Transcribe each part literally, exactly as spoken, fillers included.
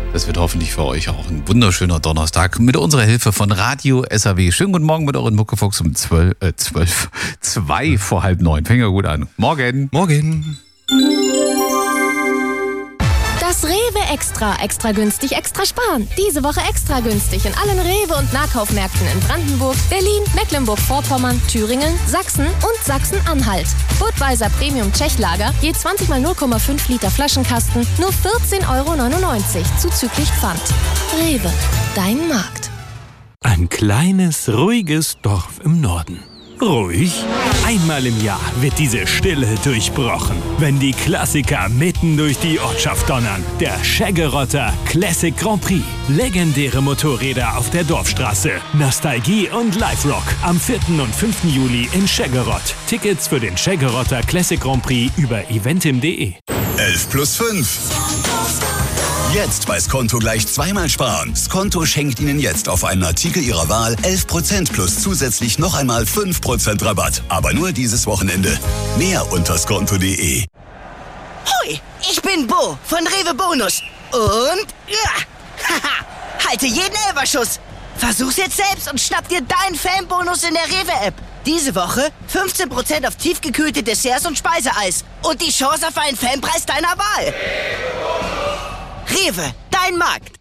Das wird hoffentlich für euch auch ein wunderschöner Donnerstag mit unserer Hilfe von Radio S A W. Schönen guten Morgen mit euren Muckefuchs um zwölf, äh, zwölf, zwei vor halb neun. Fängt ja gut an. Morgen. Morgen. Das Rewe Extra. Extra günstig, extra sparen. Diese Woche extra günstig in allen Rewe- und Nahkaufmärkten in Brandenburg, Berlin, Mecklenburg-Vorpommern, Thüringen, Sachsen und Sachsen-Anhalt. Budweiser Premium Tschechlager, je zwanzig mal null Komma fünf Liter Flaschenkasten, nur vierzehn Euro neunundneunzig, zuzüglich Pfand. Rewe, dein Markt. Ein kleines, ruhiges Dorf im Norden. Ruhig? Einmal im Jahr wird diese Stille durchbrochen, wenn die Klassiker mitten durch die Ortschaft donnern. Der Scheggerotter Classic Grand Prix. Legendäre Motorräder auf der Dorfstraße. Nostalgie und Live-Rock. Am vierten und fünften Juli in Scheggerott. Tickets für den Scheggerotter Classic Grand Prix über eventim punkt de. elf plus fünf. Jetzt bei Skonto gleich zweimal sparen. Skonto schenkt Ihnen jetzt auf einen Artikel Ihrer Wahl elf Prozent plus zusätzlich noch einmal fünf Prozent Rabatt. Aber nur dieses Wochenende. Mehr unter skonto punkt de. Hui, ich bin Bo von Rewe Bonus. Und ja, haha, halte jeden Elferschuss. Versuch's jetzt selbst und schnapp dir deinen Fanbonus in der Rewe-App. Diese Woche fünfzehn Prozent auf tiefgekühlte Desserts und Speiseeis. Und die Chance auf einen Fanpreis deiner Wahl. Rewe, dein Markt.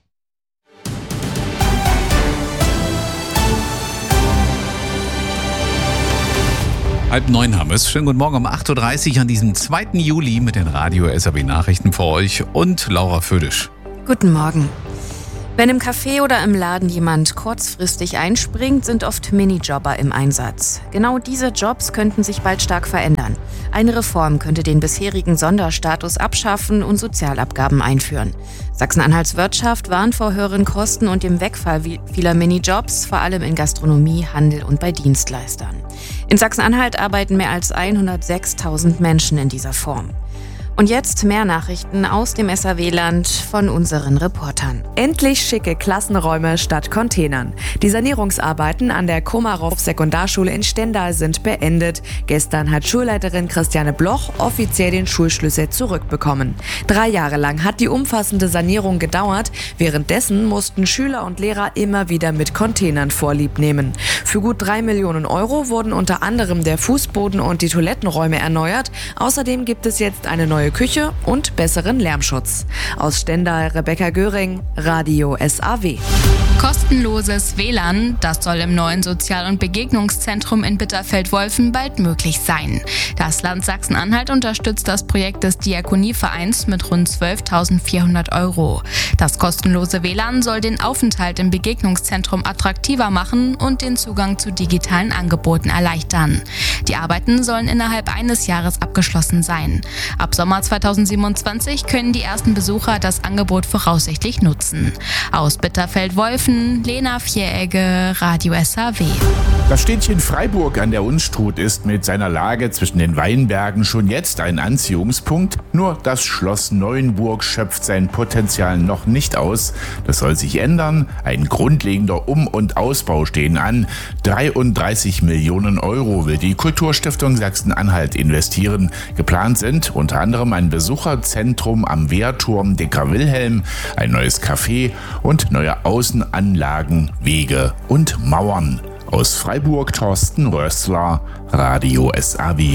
Halb neun haben wir es. Schönen guten Morgen um acht Uhr dreißig an diesem zweiten Juli mit den Radio S A W Nachrichten für euch und Laura Födisch. Guten Morgen. Wenn im Café oder im Laden jemand kurzfristig einspringt, sind oft Minijobber im Einsatz. Genau diese Jobs könnten sich bald stark verändern. Eine Reform könnte den bisherigen Sonderstatus abschaffen und Sozialabgaben einführen. Sachsen-Anhalts Wirtschaft warnt vor höheren Kosten und dem Wegfall vieler Minijobs, vor allem in Gastronomie, Handel und bei Dienstleistern. In Sachsen-Anhalt arbeiten mehr als hundertsechstausend Menschen in dieser Form. Und jetzt mehr Nachrichten aus dem S A W-Land von unseren Reportern. Endlich schicke Klassenräume statt Containern. Die Sanierungsarbeiten an der Komarow-Sekundarschule in Stendal sind beendet. Gestern hat Schulleiterin Christiane Bloch offiziell den Schulschlüssel zurückbekommen. Drei Jahre lang hat die umfassende Sanierung gedauert. Währenddessen mussten Schüler und Lehrer immer wieder mit Containern Vorlieb nehmen. Für gut drei Millionen Euro wurden unter anderem der Fußboden und die Toilettenräume erneuert. Außerdem gibt es jetzt eine neue Küche und besseren Lärmschutz. Aus Stendal, Rebecca Göring, Radio S A W. Kostenloses W L A N, das soll im neuen Sozial- und Begegnungszentrum in Bitterfeld-Wolfen bald möglich sein. Das Land Sachsen-Anhalt unterstützt das Projekt des Diakonievereins mit rund zwölftausendvierhundert Euro. Das kostenlose W L A N soll den Aufenthalt im Begegnungszentrum attraktiver machen und den Zugang zu digitalen Angeboten erleichtern. Die Arbeiten sollen innerhalb eines Jahres abgeschlossen sein. Ab Sommer zweitausendsiebenundzwanzig können die ersten Besucher das Angebot voraussichtlich nutzen. Aus Bitterfeld-Wolfen, Lena Vieregge, Radio S A W. Das Städtchen Freiburg an der Unstrut ist mit seiner Lage zwischen den Weinbergen schon jetzt ein Anziehungspunkt. Nur das Schloss Neuenburg schöpft sein Potenzial noch nicht aus. Das soll sich ändern. Ein grundlegender Um- und Ausbau stehen an. dreiunddreißig Millionen Euro will die Kulturstiftung Sachsen-Anhalt investieren. Geplant sind unter anderem ein Besucherzentrum am Wehrturm Dicker Wilhelm, ein neues Café und neue Außenanlagen, Wege und Mauern. Aus Freiburg Thorsten Rössler, Radio S A W.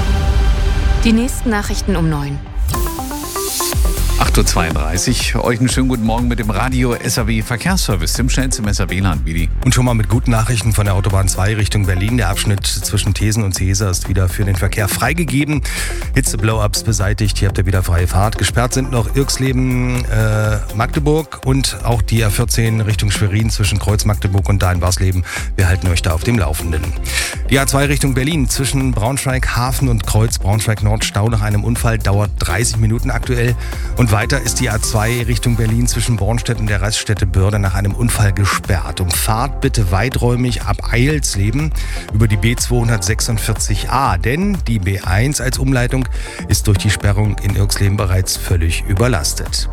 Die nächsten Nachrichten um neun. acht Uhr zweiunddreißig. Euch einen schönen guten Morgen mit dem Radio S A W Verkehrsservice, dem schnellsten S A W-Land, Willi. Und schon mal mit guten Nachrichten von der Autobahn zwei Richtung Berlin. Der Abschnitt zwischen Thesen und Seesa ist wieder für den Verkehr freigegeben. Hitze-Blow-ups beseitigt. Hier habt ihr wieder freie Fahrt. Gesperrt sind noch Irxleben, äh, Magdeburg und auch die A vierzehn Richtung Schwerin zwischen Kreuz Magdeburg und da in Barsleben. Wir halten euch da auf dem Laufenden. Die A zwei Richtung Berlin zwischen Braunschweig Hafen und Kreuz Braunschweig Nord Stau nach einem Unfall dauert dreißig Minuten aktuell. Und weiter ist die A zwei Richtung Berlin zwischen Bornstedt und der Raststätte Börde nach einem Unfall gesperrt. Umfahrt bitte weiträumig ab Eilsleben über die B zweihundertsechsundvierzig a, denn die B eins als Umleitung ist durch die Sperrung in Irxleben bereits völlig überlastet.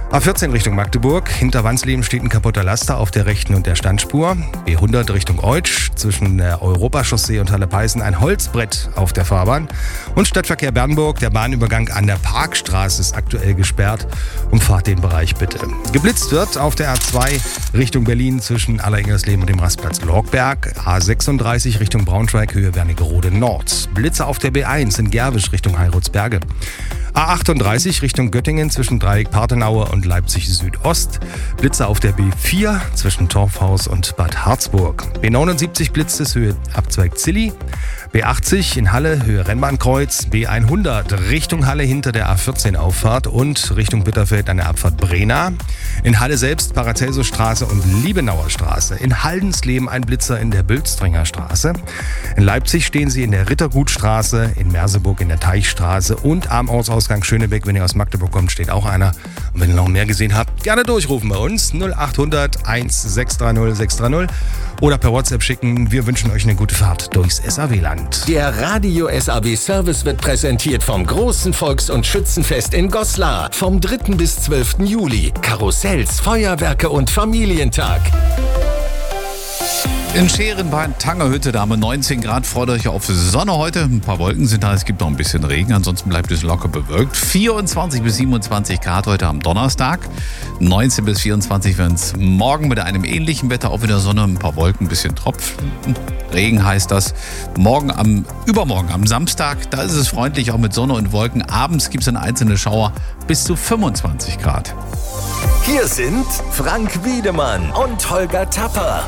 A vierzehn Richtung Magdeburg. Hinter Wansleben steht ein kaputter Laster auf der rechten und der Standspur. B hundert Richtung Eutsch. Zwischen der Europachaussee und Halle-Peißen ein Holzbrett auf der Fahrbahn. Und Stadtverkehr Bernburg. Der Bahnübergang an der Parkstraße ist aktuell gesperrt. Umfahrt den Bereich bitte. Geblitzt wird auf der A zwei Richtung Berlin zwischen Alleringsleben und dem Rastplatz Lorgberg. A sechsunddreißig Richtung Braunschweig, Höhe Wernigerode Nord. Blitze auf der B eins in Gerwisch Richtung Heilruttsberge. A achtunddreißig Richtung Göttingen zwischen Dreieck Partenaue und Leipzig Südost. Blitze auf der B vier zwischen Torfhaus und Bad Harzburg. B neunundsiebzig Blitzes Höhe Abzweig Zilli. B achtzig in Halle Höhe Rennbahnkreuz. B hundert Richtung Halle hinter der A vierzehn Auffahrt und Richtung Bitterfeld an der Abfahrt Brena. In Halle selbst Paracelsusstraße und Liebenauer Straße. In Haldensleben ein Blitzer in der Bülstringer Straße. In Leipzig stehen sie in der Rittergutstraße, in Merseburg in der Teichstraße und am Ortsausgang Schönebeck, wenn ihr aus Magdeburg kommt, steht auch einer. Und wenn ihr noch mehr gesehen habt, gerne durchrufen bei uns null acht hundert eins sechs drei null sechs drei null oder per WhatsApp schicken. Wir wünschen euch eine gute Fahrt durchs S A W-Land. Der Radio S A W-Service wird präsentiert vom großen Volks- und Schützenfest in Goslar vom dritten bis zwölften Juli. Karussells, Feuerwerke und Familientag. In Scheren bei Tangerhütte, da haben wir neunzehn Grad, freut euch auf Sonne heute. Ein paar Wolken sind da, es gibt noch ein bisschen Regen, ansonsten bleibt es locker bewölkt. vierundzwanzig bis siebenundzwanzig Grad heute am Donnerstag. neunzehn bis vierundzwanzig werden es morgen mit einem ähnlichen Wetter, auch wieder Sonne, ein paar Wolken, ein bisschen Tropfen. Regen heißt das. Morgen am, übermorgen am Samstag, da ist es freundlich, auch mit Sonne und Wolken. Abends gibt es dann einzelne Schauer bis zu fünfundzwanzig Grad. Hier sind Frank Wiedemann und Holger Tapper.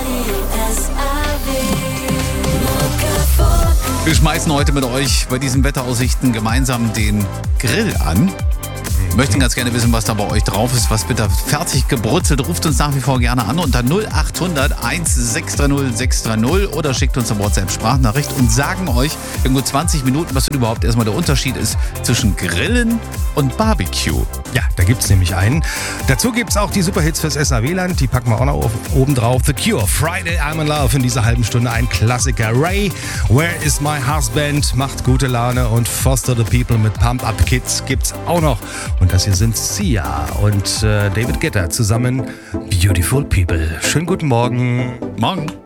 Wir schmeißen heute mit euch bei diesen Wetteraussichten gemeinsam den Grill an. Wir möchten ganz gerne wissen, was da bei euch drauf ist, was bitte fertig gebrutzelt. Ruft uns nach wie vor gerne an unter null acht hundert eins sechs drei null sechs drei null oder schickt uns eine WhatsApp-Sprachnachricht und sagen euch in gut zwanzig Minuten, was überhaupt erstmal der Unterschied ist zwischen Grillen und Barbecue. Ja, da gibt's nämlich einen. Dazu gibt's auch die Superhits fürs S A W-Land. Die packen wir auch noch oben drauf. The Cure, Friday I'm in Love. In dieser halben Stunde ein Klassiker. Ray, Where is my husband? Macht gute Laune. Und Foster the People mit Pump Up Kids gibt's auch noch. Und das hier sind Sia und äh, David Guetta zusammen. Beautiful People. Schönen guten Morgen. Morgen.